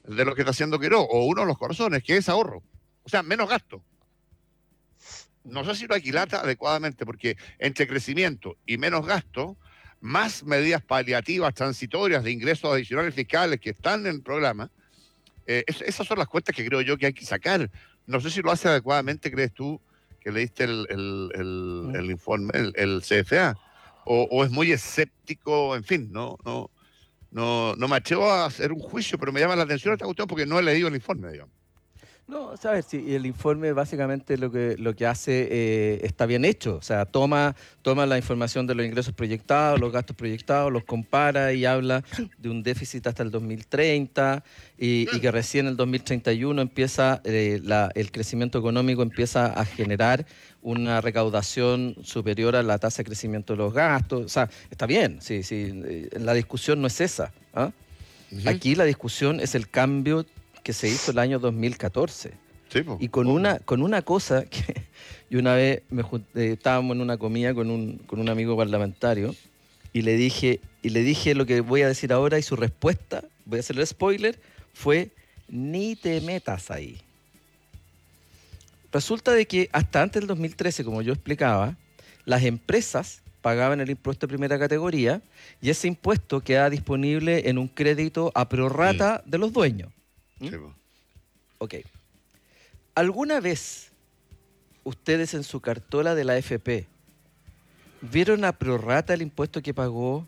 de lo que está haciendo Queiroz, o uno de los corazones, que es ahorro. O sea, menos gasto. No sé si lo aquilata adecuadamente, porque entre crecimiento y menos gasto, más medidas paliativas, transitorias, de ingresos adicionales fiscales que están en el programa, esas son las cuentas que creo yo que hay que sacar. No sé si lo hace adecuadamente, crees tú, que leíste el informe, el CFA, o es muy escéptico, en fin, no me atrevo a hacer un juicio, pero me llama la atención esta cuestión porque no he leído el informe, digamos. No, sabes, si el informe básicamente lo que hace está bien hecho, o sea, toma la información de los ingresos proyectados, los gastos proyectados, los compara y habla de un déficit hasta el 2030 y que recién en el 2031 empieza el crecimiento económico empieza a generar una recaudación superior a la tasa de crecimiento de los gastos, o sea, está bien, sí, la discusión no es esa, ¿ah? Aquí la discusión es el cambio que se hizo el año 2014. Sí, pues. Y con una cosa que yo una vez estábamos en una comida con un amigo parlamentario y le dije lo que voy a decir ahora y su respuesta, voy a hacer el spoiler, fue: ni te metas ahí. Resulta de que hasta antes del 2013, como yo explicaba, las empresas pagaban el impuesto de primera categoría y ese impuesto quedaba disponible en un crédito a prorrata de los dueños. Sí, pues. Ok. ¿Alguna vez ustedes en su cartola de la AFP vieron a prorrata el impuesto que pagó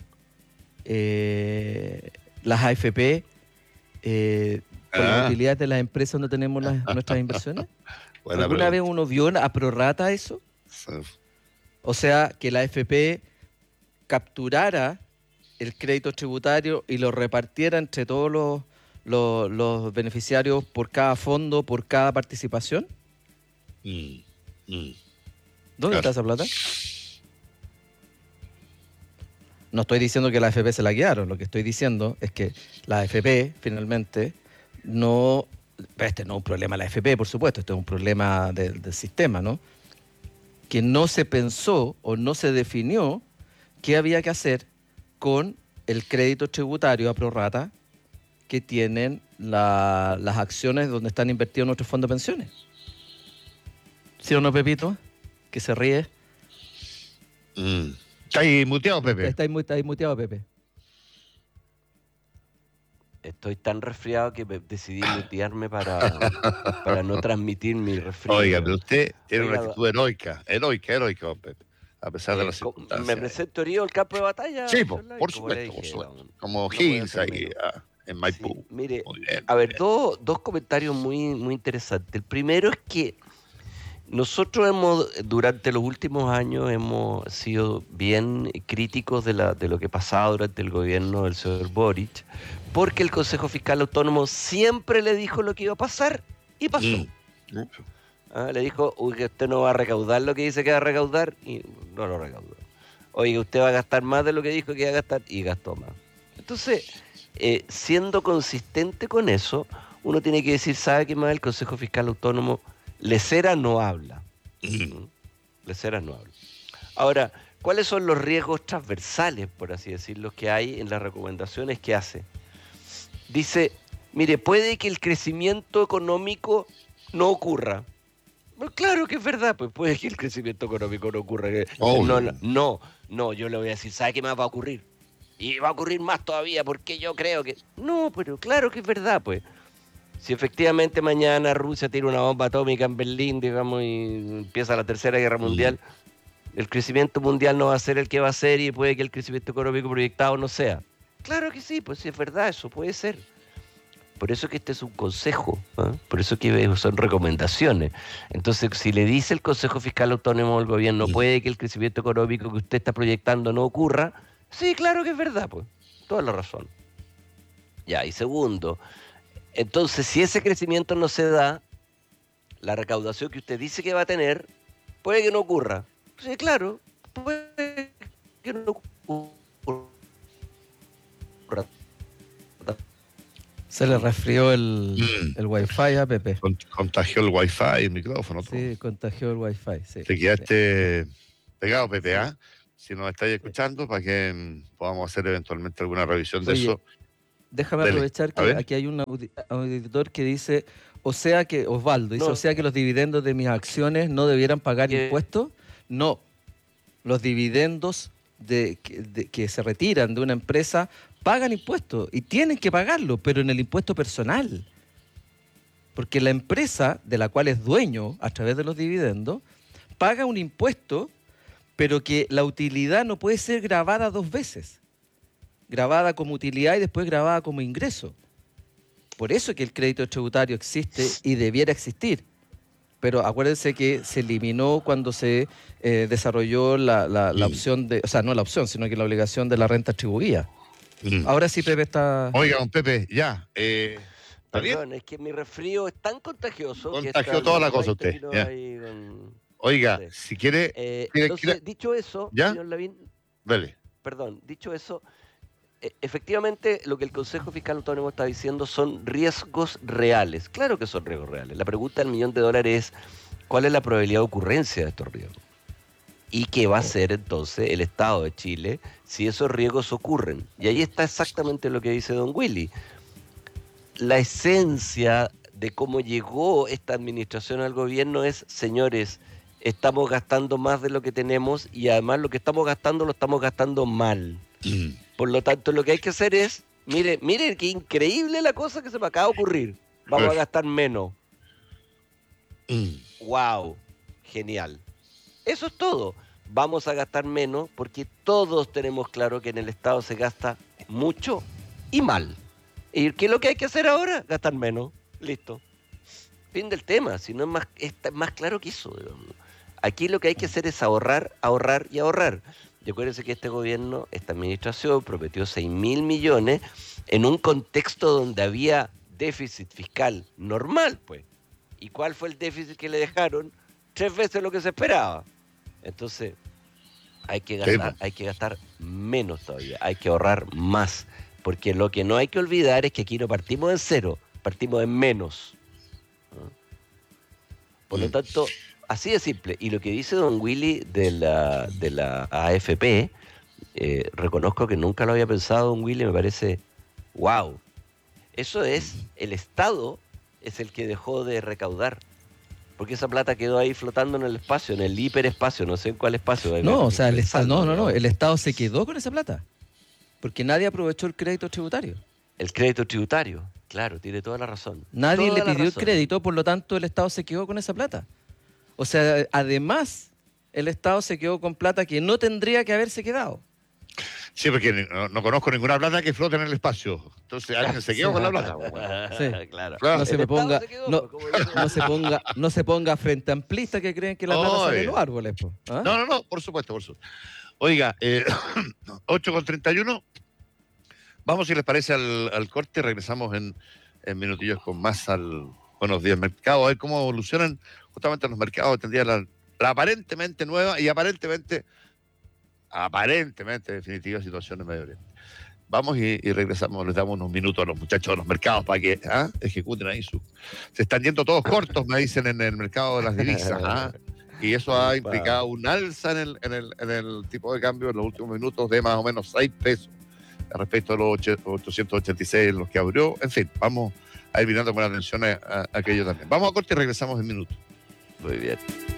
las AFP con las utilidades de las empresas donde tenemos nuestras inversiones? ¿Alguna vez uno vio a prorrata eso? Sí. O sea, que la AFP capturara el crédito tributario y lo repartiera entre todos los beneficiarios por cada fondo, por cada participación. ¿Dónde está esa plata? No estoy diciendo que la AFP se la quedaron, lo que estoy diciendo es que la AFP finalmente no... Este no es un problema de la AFP, por supuesto, este es un problema del sistema, ¿no? Que no se pensó o no se definió qué había que hacer con el crédito tributario a prorrata que tienen las acciones donde están invertidos nuestros fondos de pensiones. ¿Sí o no, Pepito? Que se ríe. Está ahí muteado, Pepe. Está ahí muteado, Pepe. Estoy tan resfriado que decidí mutearme para no transmitir mi resfrío. Oiga, pero usted tiene una actitud heroica, Pepe, a pesar de las circunstancias. ¿Me presento herido el campo de batalla? Sí, por supuesto. Como Higgins ahí en Maipú. Sí, mire, bien, a ver, dos comentarios muy, muy interesantes. El primero es que nosotros durante los últimos años hemos sido bien críticos de lo que pasaba durante el gobierno del señor Boric, porque el Consejo Fiscal Autónomo siempre le dijo lo que iba a pasar y pasó. Le dijo, que usted no va a recaudar lo que dice que va a recaudar y no lo recaudó. Oye, usted va a gastar más de lo que dijo que iba a gastar y gastó más. Entonces, siendo consistente con eso, uno tiene que decir, ¿sabe qué más? El Consejo Fiscal Autónomo Lesera no habla. Lesera no habla. Ahora, ¿cuáles son los riesgos transversales, por así decirlo, que hay en las recomendaciones que hace? Dice, mire, puede que el crecimiento económico no ocurra. Bueno, claro que es verdad, pues puede que el crecimiento económico no ocurra. No, yo le voy a decir, ¿sabe qué más va a ocurrir? Y va a ocurrir más todavía, porque yo creo que... No, pero claro que es verdad, pues. Si efectivamente mañana Rusia tira una bomba atómica en Berlín, digamos, y empieza la Tercera Guerra Mundial, el crecimiento mundial no va a ser el que va a ser y puede que el crecimiento económico proyectado no sea. Claro que sí, pues sí es verdad, eso puede ser. Por eso que este es un consejo, por eso que son recomendaciones. Entonces, si le dice el Consejo Fiscal Autónomo al gobierno, puede que el crecimiento económico que usted está proyectando no ocurra, sí, claro que es verdad, pues, toda la razón. Ya, y segundo, entonces, si ese crecimiento no se da, la recaudación que usted dice que va a tener, puede que no ocurra. Sí, claro, puede que no ocurra. Se le resfrió el Wi-Fi a Pepe. Contagió el Wi-Fi, el micrófono. Todo. Sí, contagió el Wi-Fi, sí. Te quedaste pegado, Pepe, Si nos estáis escuchando, para que podamos hacer eventualmente alguna revisión de eso. déjame Dele, aprovechar a que ver. aquí hay un auditor que dice, Osvaldo, dice, No. o sea que los dividendos de mis acciones no debieran pagar ¿Qué? impuestos. No, los dividendos que se retiran de una empresa pagan impuestos y tienen que pagarlo, pero en el impuesto personal. Porque la empresa de la cual es dueño a través de los dividendos paga un impuesto, pero que la utilidad no puede ser grabada 2 veces. Grabada como utilidad y después grabada como ingreso. Por eso que el crédito tributario existe y debiera existir. Pero acuérdense que se eliminó cuando se desarrolló la opción de, o sea, no la opción, sino que la obligación de la renta atribuida. Ahora sí, Pepe está... Oiga, don Pepe, ya. ¿Está bien? Perdón, es que mi resfrío es tan contagioso que Contagió toda la cosa usted, vino ya. ahí con- Oiga, Sí. si quiere, Entonces, dicho eso, ¿Ya? señor Lavín, dale. perdón, dicho eso, efectivamente lo que el Consejo Fiscal Autónomo está diciendo son riesgos reales. Claro que son riesgos reales. La pregunta del $1.000.000 es, ¿cuál es la probabilidad de ocurrencia de estos riesgos? ¿Y qué va a hacer entonces el Estado de Chile si esos riesgos ocurren? Y ahí está exactamente lo que dice don Willy. La esencia de cómo llegó esta administración al gobierno es, señores, estamos gastando más de lo que tenemos y además lo que estamos gastando lo estamos gastando mal. Por lo tanto, lo que hay que hacer es, mire qué increíble la cosa que se me acaba de ocurrir. Vamos a gastar menos. ¡Wow! Genial. Eso es todo. Vamos a gastar menos porque todos tenemos claro que en el Estado se gasta mucho y mal. ¿Y qué es lo que hay que hacer ahora? Gastar menos. Listo. Fin del tema. Si no es más claro que eso. Digamos. Aquí lo que hay que hacer es ahorrar, ahorrar y ahorrar. Y acuérdense que este gobierno, esta administración, prometió 6.000 millones en un contexto donde había déficit fiscal normal, pues. ¿Y cuál fue el déficit que le dejaron? 3 veces lo que se esperaba. Entonces, hay que gastar menos todavía, hay que ahorrar más. Porque lo que no hay que olvidar es que aquí no partimos en cero, partimos en menos. ¿No? Por lo tanto, así de simple. Y lo que dice don Willy de la AFP, reconozco que nunca lo había pensado don Willy, me parece, wow. Eso es, el Estado es el que dejó de recaudar. Porque esa plata quedó ahí flotando en el espacio, en el hiperespacio, no sé en cuál espacio. No, o sea, el Estado, no, el Estado se quedó con esa plata. Porque nadie aprovechó el crédito tributario. El crédito tributario, claro, tiene toda la razón. Nadie le pidió el crédito, por lo tanto el Estado se quedó con esa plata. O sea, además, el Estado se quedó con plata que no tendría que haberse quedado. Sí, porque no conozco ninguna plata que flote en el espacio. Entonces alguien se quedó con la plata. Bueno. Sí. Claro. No se me ponga, no se ponga frente amplista que creen que la plata sale de los árboles. Po. ¿Ah? No, por supuesto. Oiga, 8:31. Vamos, si les parece, al corte. Regresamos en minutillos con más al Buenos Días Mercado. A ver cómo evolucionan justamente los mercados. Tendría la aparentemente nueva y aparentemente definitiva situación en Medio Oriente. Vamos y regresamos, les damos unos minutos a los muchachos de los mercados para que ejecuten ahí se están yendo todos cortos, me dicen, en el mercado de las divisas. Y eso ha implicado un alza en el tipo de cambio en los últimos minutos de más o menos 6 pesos respecto a los 886 en los que abrió. En fin, vamos a ir mirando con atención a aquello también. Vamos a corte y regresamos en minutos. Muy bien.